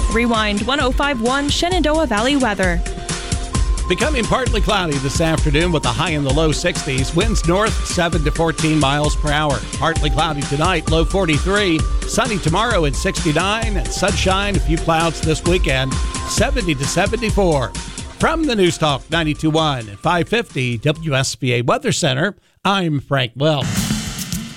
Rewind 105.1 Shenandoah Valley weather. Becoming partly cloudy this afternoon with a high in the low 60s. Winds north 7 to 14 miles per hour. Partly cloudy tonight, low 43. Sunny tomorrow at 69. And sunshine, a few clouds this weekend, 70 to 74. From the News Talk 92.1 and 550 WSBA Weather Center, I'm Frank Wells.